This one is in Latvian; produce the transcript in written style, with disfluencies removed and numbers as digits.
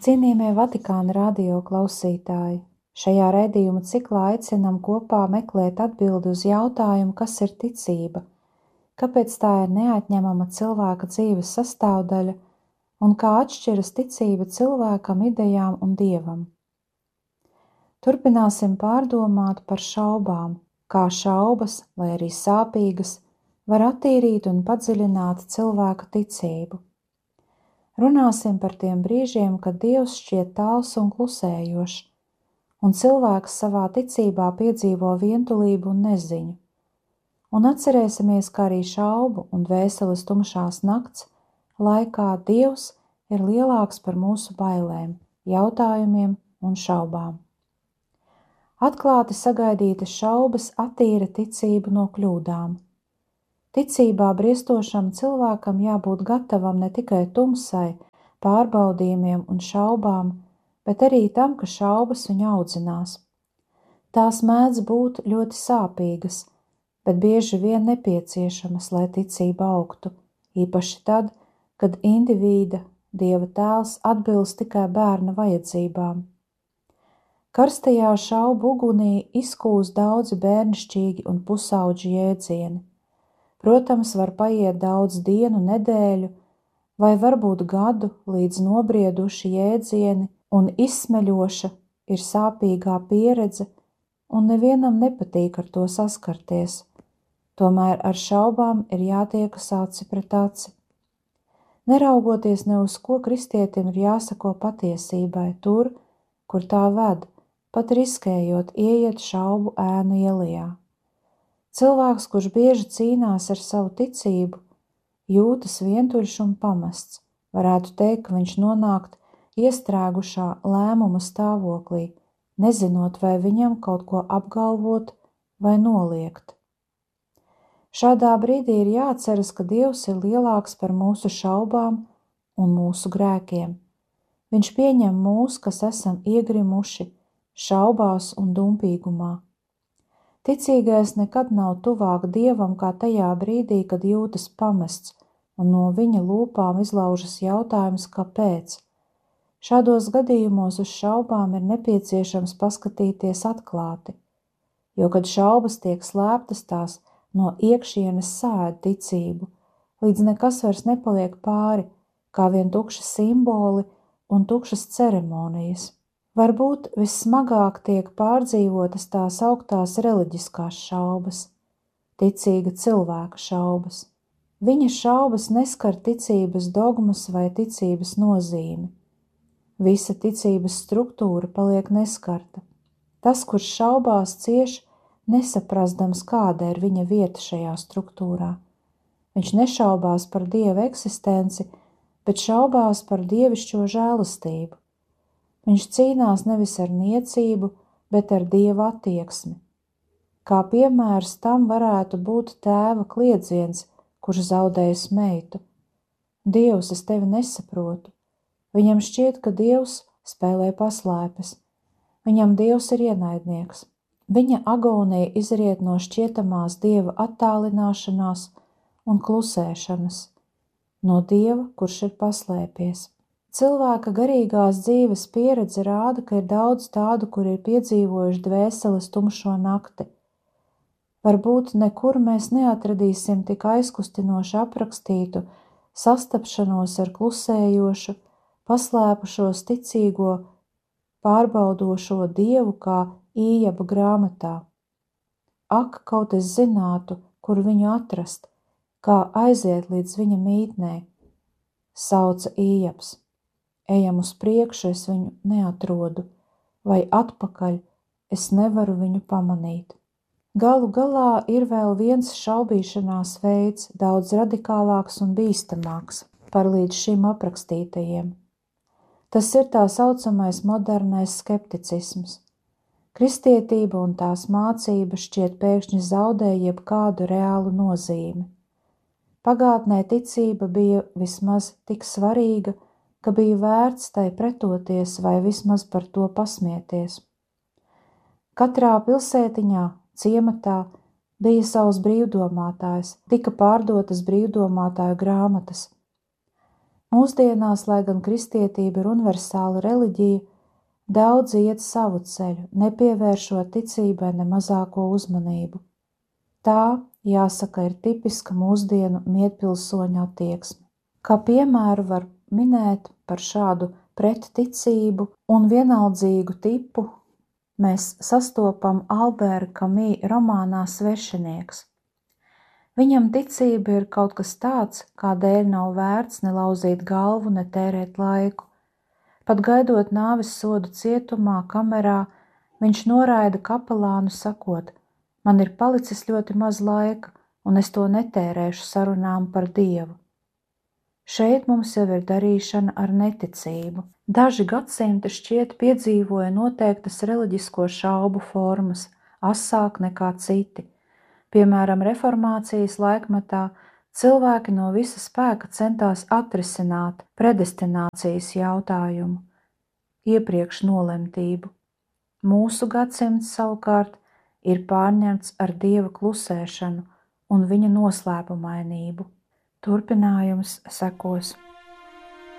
Cienījamie Vatikāna radio klausītāji, šajā raidījuma ciklā aicinām kopā meklēt atbildi uz jautājumu, kas ir ticība, kāpēc tā ir neatņemama cilvēka dzīves sastāvdaļa un kā atšķiras ticība cilvēkam, idejām un dievam. Turpināsim pārdomāt par šaubām, kā šaubas, lai arī sāpīgas, var attīrīt un padziļināt cilvēka ticību. Runāsim par tiem brīžiem, kad Dievs šķiet tāls un klusējošs, un cilvēks savā ticībā piedzīvo vientulību un neziņu. Un atcerēsimies, ka arī šaubu un dvēseles tumšās nakts laikā Dievs ir lielāks par mūsu bailēm, jautājumiem un šaubām. Atklāti sagaidītas šaubas attīra ticību no kļūdām. Ticībā briestošam cilvēkam jābūt gatavam ne tikai tumsai, pārbaudījumiem un šaubām, bet arī tam, ka šaubas viņu audzinās. Tās mēdz būt ļoti sāpīgas, bet bieži vien nepieciešamas, lai ticība augtu, īpaši tad, kad indivīda, Dieva tēls, atbilst tikai bērna vajadzībām. Karstajā šaubu ugunī izkūst daudzi bērnišķīgi un pusauģi jēdzieni. Protams, var paiet daudz dienu, nedēļu, vai varbūt gadu, līdz nobrieduši jēdzieni un izsmeļoša ir sāpīgā pieredze, un nevienam nepatīk ar to saskarties. Tomēr ar šaubām ir jātiekas aci pret aci. Neraugoties ne uz ko, kristietim ir jāsako patiesībai tur, kur tā ved, pat riskējot ieiet šaubu ēnu ielijā. Cilvēks, kurš bieži cīnās ar savu ticību, jūtas vientuļš un pamests. Varētu teikt, ka viņš nonākt iestrēgušā lēmuma stāvoklī, nezinot, vai viņam kaut ko apgalvot vai noliegt. Šādā brīdī ir jāatceras, ka Dievs ir lielāks par mūsu šaubām un mūsu grēkiem. Viņš pieņem mūs, kas esam iegrimuši šaubās un dumpīgumā. Ticīgais nekad nav tuvāk Dievam kā tajā brīdī, kad jūtas pamests un no viņa lūpām izlaužas jautājums, kāpēc. Šādos gadījumos uz šaubām ir nepieciešams paskatīties atklāti, jo, kad šaubas tiek slēptas, tās no iekšienes sēd ticību, līdz nekas vairs nepaliek pāri, kā vien tukši simboli un tukšas ceremonijas. Varbūt vissmagāk tiek pārdzīvotas tās augtās reliģiskās šaubas, ticīga cilvēka šaubas. Viņa šaubas neskar ticības dogmas vai ticības nozīmi. Visa ticības struktūra paliek neskarta. Tas, kurš šaubās, cieš, nesaprastams, kāda ir viņa vieta šajā struktūrā. Viņš nešaubās par Dieva eksistenci, bet šaubās par dievišķo žēlastību. Viņš cīnās nevis ar niecību, bet ar Dieva attieksmi. Kā piemērs tam varētu būt tēva kliedziens, kurš zaudējis meitu. Dievs, es tevi nesaprotu. Viņam šķiet, ka Dievs spēlē paslēpes. Viņam Dievs ir ienaidnieks. Viņa agonija izriet no šķietamās Dieva attālināšanās un klusēšanas, no Dieva, kurš ir paslēpies. Cilvēka garīgās dzīves pieredze rāda, ka ir daudz tādu, kuri ir piedzīvojuši dvēseles tumšo nakti. Varbūt nekur mēs neatradīsim tik aizkustinoši aprakstītu sastapšanos ar klusējošu, paslēpušos ticīgo, pārbaudošo Dievu kā Ījaba grāmatā. Ak, kaut es zinātu, kur viņu atrast, kā aiziet līdz viņa mītnei, sauca Ījabs. Ejam uz priekšu, es viņu neatrodu, vai atpakaļ, es nevaru viņu pamanīt. Galu galā ir vēl viens šaubīšanās veids, daudz radikālāks un bīstamāks par līdz šim aprakstītajiem. Tas ir tā saucamais modernais skepticisms. Kristietība un tās mācības šķiet pēkšņi zaudē jebkādu reālu nozīmi. Pagātnē ticība bija vismaz tik svarīga, ka bija vērts tai pretoties vai vismaz par to pasmieties. Katrā pilsētiņā, ciematā bija savs brīvdomātājs, tika pārdotas brīvdomātāju grāmatas. Mūsdienās, lai gan kristietība ir universāla reliģija, daudzi iet savu ceļu, nepievēršot ticībai ne mazāko uzmanību. Tā, jāsaka, ir tipiska mūsdienu mietpilsoņu attieksme. Kā piemēru var minēt par šādu pretticību un vienaldzīgu tipu mēs sastopam Albēra Kamī romānā Svešinieks. Viņam ticība ir kaut kas tāds, kādēļ nav vērts ne lauzīt galvu, ne tērēt laiku. Pat gaidot nāves sodu cietumā, kamerā, viņš noraida kapelānu sakot: man ir palicis ļoti maz laika, un es to netērēšu sarunām par Dievu. Šeit mums jau ir darīšana ar neticību. Daži gadsimti šķiet piedzīvoja noteiktas reliģisko šaubu formas, asāk nekā citi. Piemēram, reformācijas laikmetā cilvēki no visa spēka centās atrisināt predestinācijas jautājumu, iepriekš nolemtību. Mūsu gadsimts savukārt ir pārņemts ar Dieva klusēšanu un viņa noslēpumainību. Turpinājums sekos.